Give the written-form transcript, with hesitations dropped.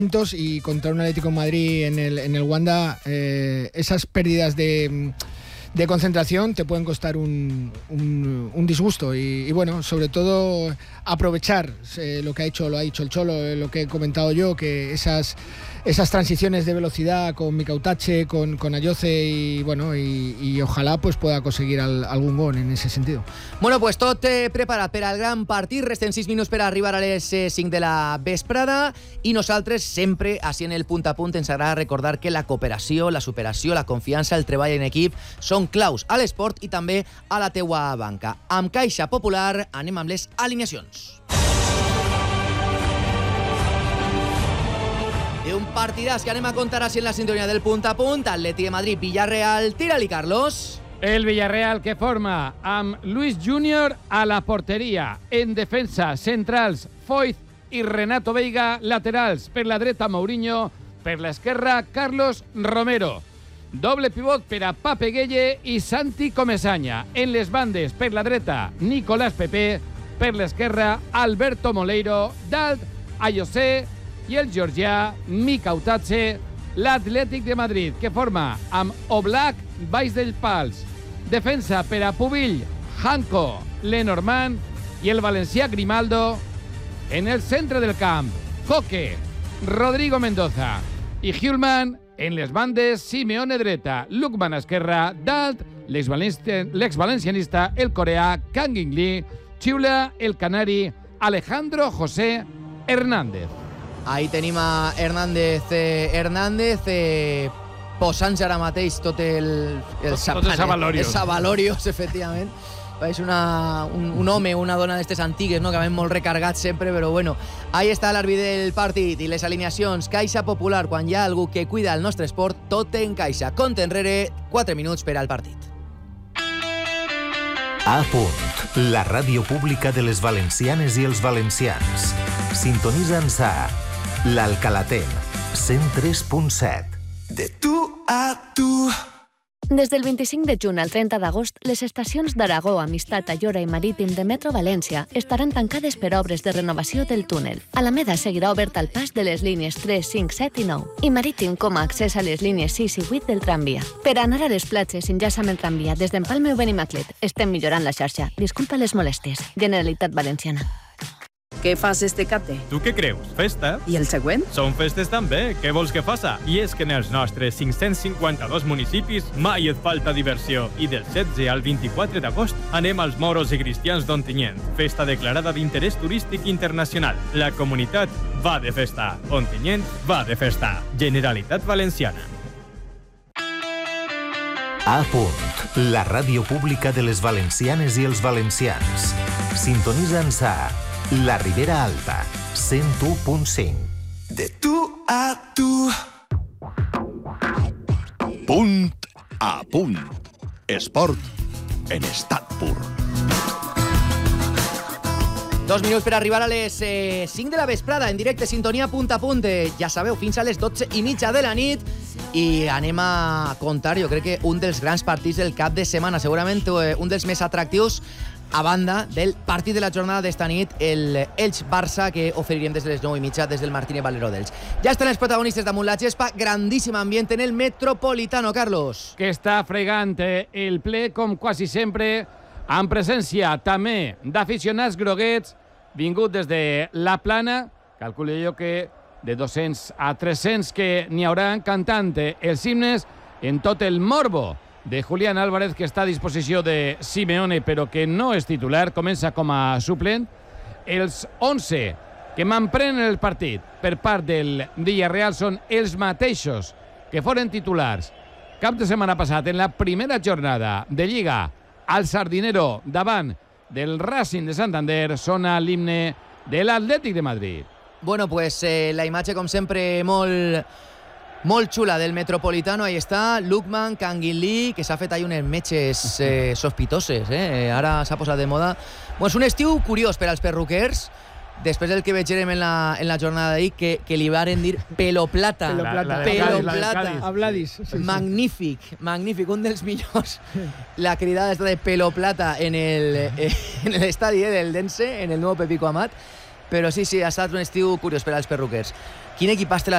y contra un Atlético de Madrid en el Wanda, esas pérdidas de concentración te pueden costar un disgusto y bueno, sobre todo aprovechar lo que lo ha dicho el Cholo, lo que he comentado yo, que esas transiciones de velocidad con Mikautache, con Ayoce y bueno, y ojalá pues pueda conseguir algun gol en ese sentido. Bueno, pues tot preparat per al gran partit. Resten 6 minuts per arribar a les 5 de la vesprada i nosaltres sempre, així en el punt a punt, ens agrada recordar que la cooperació, la superació, la confiança, el treball en equip són claus a l'esport i també a la teua banca. Amb Caixa Popular anem amb les alineacions. Un partidàs que anem a contar així en la sintonia del punt a punt. Atleti de Madrid, Villarreal. Tira-li, Carlos. El Villarreal que forma amb Luis Junior a la porteria. En defensa, centrals, Foyth i Renato Veiga. Laterals, per la dreta, Mourinho. Per l'esquerra, Carlos Romero. Doble pivot per a Pape Gueye i Santi Comesaña. En les bandes, per la dreta, Nicolás Pepe. Per l'esquerra, Alberto Moleiro. Dalt, Ayoce i el georgià Mikautache. L'Atlètic de Madrid, que forma amb Oblak, baix del pals. Defensa per a Pubill, Hanco, Lenormand i el valencià Grimaldo. En el centre del camp, Coque, Rodrigo Mendoza i Hjulman. En les bandes, Simeone dreta, Lukman esquerra, Dalt, l'ex-valencianista, el coreà Kang In Lee, Xiula, el canari, Alejandro José Hernández. Ahí tenim a Hernández posant-se ara mateix tot el Savalorios, efectivament. És un home, una dona d'estes antigues, no? Que vam molt recargats sempre, però bueno, ahí està l'àrbitre del partit i les alineacions. Caixa Popular, quan hi ha algú que cuida el nostre esport, tot en Caixa. Compte enrere, 4 minuts per al partit. A punt, la ràdio pública de les valencianes i els valencians. Sintonitza'ns a l'Alcalaten, 103.7. De tu a tu. Des del 25 de juny al 30 d'agost, les estacions d'Aragó, Amistat, Ayora i Marítim de Metro València estaran tancades per obres de renovació del túnel. Alameda seguirà obert al pas de les línies 3, 5, 7 i 9 i Marítim com a accés a les línies 6 i 8 del tramvia. Per anar a les platges s'enllaça amb el tramvia des d'Empalme o Benimaclet. Estem millorant la xarxa. Disculpa les molèsties. Generalitat Valenciana. Què fas este cate? Tu què creus? Festa? I el següent? Són festes també. Què vols que faça? I és que en els nostres 552 municipis mai et falta diversió. I del 16 al 24 d'agost anem als Moros i Cristians d'Ontinyent. Festa declarada d'interès turístic internacional. La comunitat va de festa. Ontinyent va de festa. Generalitat Valenciana. A punt, la ràdio pública de les valencianes i els valencians. Sintonitza'ns a La Ribera Alta, 101.5. De tu a tu. Punt a punt. Esport en estat pur. 2 minuts per arribar a les 5 de la vesprada, en directe, sintonia punt a punt. Ja sabeu, fins a les 12:30 de la nit. I anem a contar, jo crec que un dels grans partits del cap de setmana, segurament un dels més atractius, a banda del partit de la jornada d'esta nit, el Elx-Barça, que oferirem des de les 9:30 des del Martínez Valero d'Elx. Ja estan els protagonistes damunt la gespa, grandíssim ambient en el Metropolitano, Carlos. Que està fregant el ple, com quasi sempre, amb presència també d'aficionats groguets, vingut des de la Plana, calculo jo que de 200 a 300 que n'hi hauran cantant els himnes en tot el morbo de Julián Álvarez, que està a disposició de Simeone, però que no és titular, comença com a suplent. Els 11 que m'emprenen el partit per part del Villarreal són els mateixos que foren titulars cap de setmana passat en la primera jornada de Lliga al Sardinero davant del Racing de Santander. Sona l'himne de l'Atlètic de Madrid. Bueno, pues la imatge, com sempre, molt xula del Metropolitano. Ahí està Lukman, Kang In Lee, que s'ha fet ahí unes metges sospitoses. Ara s'ha posat de moda. Bueno, és un estiu curiós per als perruquers, després del que veiem en la jornada d'ahir, que li varen dir pelo plata. Pelo plata. A Vladis. Sí, magnífic, magnífic. Un dels millors. La cridada està de pelo plata en l'estadi del Dense, en el nou Pepico Amat. Però sí, ha estat un estiu curiós per als perruquers. Quin equipàs té